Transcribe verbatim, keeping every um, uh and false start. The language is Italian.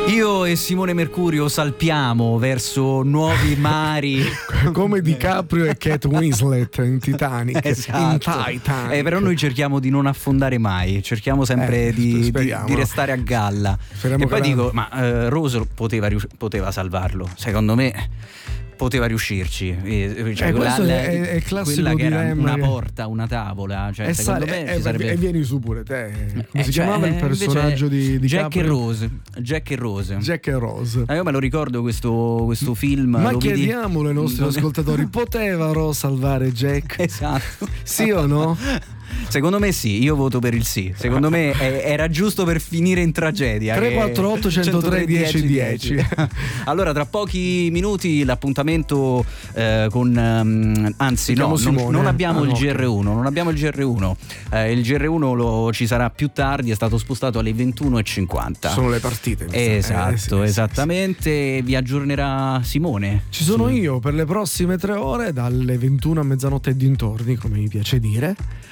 Io e Simone Mercurio salpiamo verso nuovi mari. Come DiCaprio e Kate Winslet in Titanic. Esatto. In Titanic. Eh, però noi cerchiamo di non affondare mai, cerchiamo sempre Eh, di, di, speriamo. di restare a galla. Speriamo e poi che dico, la- ma eh, Rose poteva, rius- poteva salvarlo, secondo me poteva riuscirci. Eh, cioè, Eh, quella- questo la- è- è il classico quella che era dilemma una che- porta, una tavola, cioè, E, secondo sale- me e- ci sarebbe... e vieni su pure te. Come Eh, si cioè, chiamava il invece personaggio di, di Jack e Caprio? Rose. Jack e Rose. Jack e Rose. Ah, io me lo ricordo questo, questo film. Ma lo vidi- chiediamolo ai nostri Dove- ascoltatori, poteva Rose salvare Jack? Esatto. Sì o no? Secondo me sì, io voto per il sì. Secondo me è- era giusto per finire in tragedia. tre che- quattro otto uno zero tre dieci dieci. Allora, tra pochi minuti l'appuntamento eh, con ehm, anzi no, Sentiamo non, Simone. non abbiamo Ah, il no, G R uno, non abbiamo il G R uno. Eh, il G R uno lo, ci sarà più tardi, è stato spostato alle ventuno e cinquanta. Sono le partite. mi sa. Esatto, Eh, sì, sì, esattamente. Vi aggiornerà Simone. sì. Ci sono Su- io per le prossime tre ore, dalle ventuno a mezzanotte e dintorni, come mi piace dire.